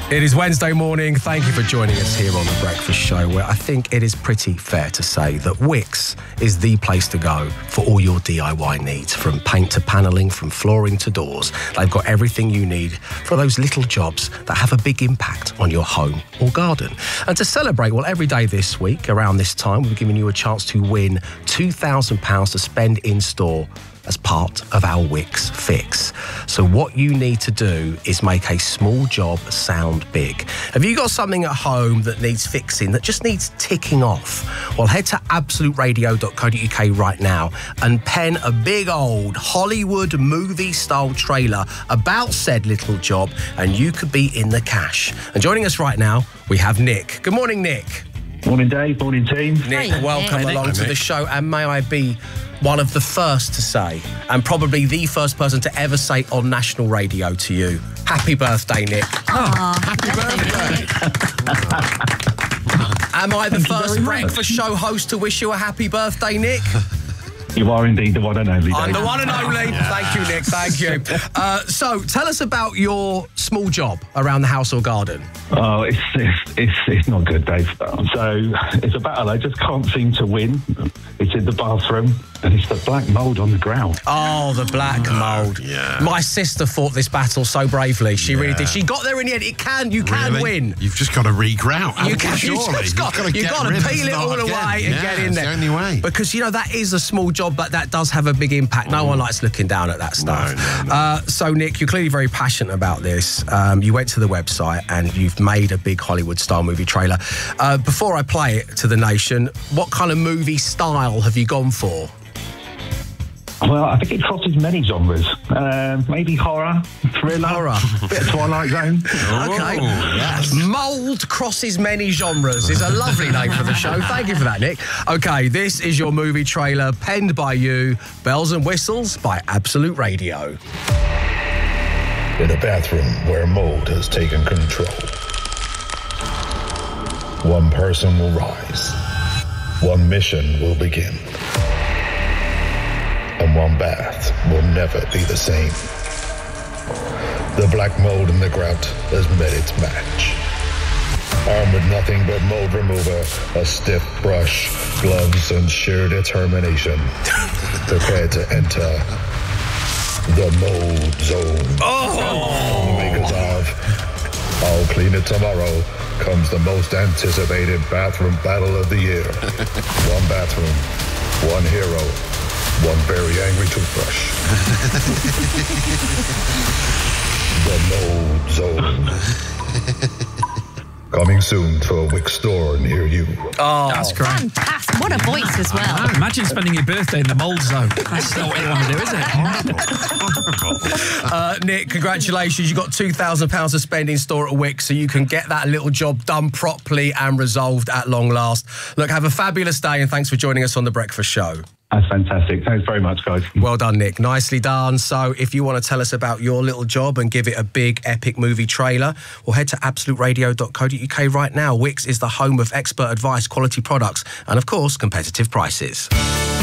It is Wednesday morning. Thank you for joining us here on The Breakfast Show, where I think it is pretty fair to say that Wickes is the place to go for all your DIY needs, from paint to panelling, from flooring to doors. They've got everything you need for those little jobs that have a big impact on your home or garden. And to celebrate, well, every day this week, around this time, we're giving you a chance to win £2,000 to spend in store as part of our Wickes Fix. So what you need to do is make a small job sound big. Have you got something at home that needs fixing, that just needs ticking off? Well, head to absoluteradio.co.uk right now and pen a big old Hollywood movie-style trailer about said little job, and you could be in the cash. And joining us right now, we have Nick. Good morning, Nick. Morning, Dave. Morning, team. Nick, welcome along to the show, and may I be one of the first to say, and probably the first person to ever say on national radio to you, happy birthday, Nick. Happy birthday. Am I the first breakfast show host to wish you a happy birthday, Nick? You are indeed the one and only, Dave. I'm the one and only. Thank you, Nick. Thank you. So, tell us about your small job around the house or garden. Oh, it's not good, Dave. So it's a battle. I just can't seem to win. It's in the bathroom, and it's the black mould on the ground. Oh, the black mould. Yeah. My sister fought this battle so bravely. She really did. She got there in the end. You can win. You've just got to regrout. You've got to peel it all away and get in there. That's the only way. Because, you know, that is a small job, but that does have a big impact. No one likes looking down at that stuff. No. So, Nick, you're clearly very passionate about this. You went to the website and you've made a big Hollywood-style movie trailer. Before I play it to the nation, what kind of movie style have you gone for? Well, I think it crosses many genres. Maybe horror, thriller, bit of Twilight Zone. Okay. Yes. Mould crosses many genres is a lovely name for the show. Thank you for that, Nick. Okay, this is your movie trailer, penned by you, Bells and Whistles by Absolute Radio. In a bathroom where mold has taken control, one person will rise, one mission will begin, and one bath will never be the same. The black mold in the grout has met its match. Armed with nothing but mold remover, a stiff brush, gloves, and sheer determination, prepare to enter the mold zone. The makers of I'll Clean It Tomorrow comes the most anticipated bathroom battle of the year. One bathroom, one hero, one very angry toothbrush. The Mold Zone. Coming soon to a Wickes store near you. Oh, That's great. Fantastic. What a voice as well. Imagine spending your birthday in the mould zone. That's not what you want to do, is it? Nick, congratulations. You got £2,000 to spend in store at Wickes, so you can get that little job done properly and resolved at long last. Look, have a fabulous day, and thanks for joining us on The Breakfast Show. That's fantastic. Thanks very much, guys. Well done, Nick. Nicely done. So if you want to tell us about your little job and give it a big, epic movie trailer, well, head to absoluteradio.co.uk right now. Wickes is the home of expert advice, quality products, and, of course, competitive prices.